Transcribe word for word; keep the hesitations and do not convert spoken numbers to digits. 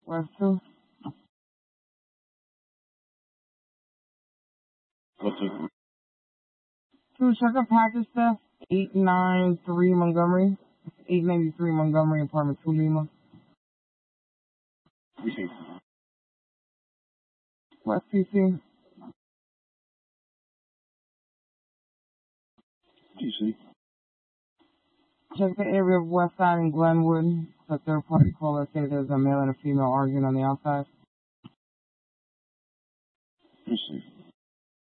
West two. What's it? Two, check a package theft. eight ninety-three Montgomery. eight ninety-three Montgomery, apartment two Lima. Receive. West P C. T C. Check the area of West Side and Glenwood. The third party caller say there's a male and a female arguing on the outside. Receive.